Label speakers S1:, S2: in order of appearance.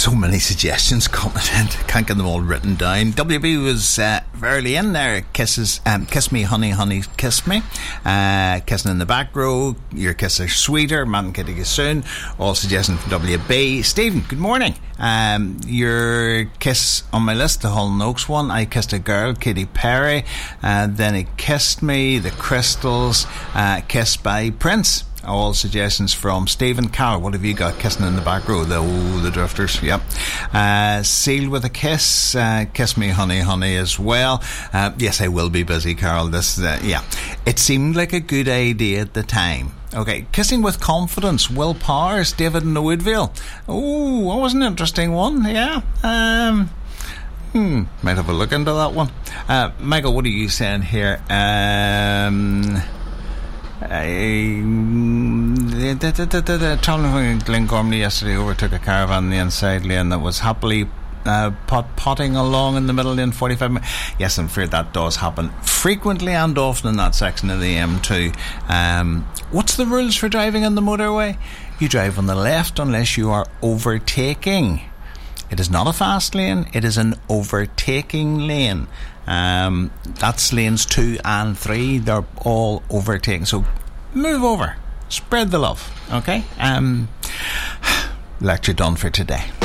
S1: So many suggestions coming in. Can't get them all written down. WB was early in there. Kisses, kiss me, honey, honey, kiss me. Kissing in the back row. Your kiss is sweeter. Man, kitty you soon. All suggestions from WB. Stephen, good morning. Your kiss on my list, the Hull Oaks one. I kissed a girl, Katy Perry. Then he kissed me. The Crystals. Kiss by Prince. All suggestions from Stephen. Carol, what have you got? Kissing in the back row. The Drifters. Yep. Sealed with a kiss. Kiss me, honey, honey as well. Yes, I will be busy, Carol. This, yeah. It seemed like a good idea at the time. Okay, kissing with confidence. Will Powers, David in the Woodville. Oh, that was an interesting one. Yeah. Might have a look into that one. Michael, what are you saying here? Travelling from Glengormley yesterday, overtook a caravan in the inside lane that was happily potting along in the middle lane, 45 minutes. Yes, I'm afraid that does happen frequently and often in that section of the M2. What's the rules for driving on the motorway? You drive on the left unless you are overtaking. It is not a fast lane, it is an overtaking lane. That's lanes 2 and 3. They're all overtaking. So move over. Spread the love. Okay? Lecture done for today.